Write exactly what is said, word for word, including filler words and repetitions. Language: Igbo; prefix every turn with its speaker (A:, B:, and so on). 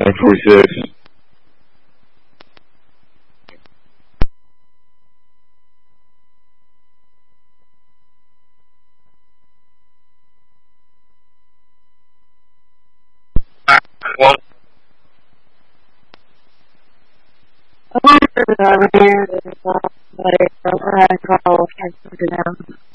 A: forty-six. Well,
B: I wonder if I would hear this, but it's over. I call, I to them.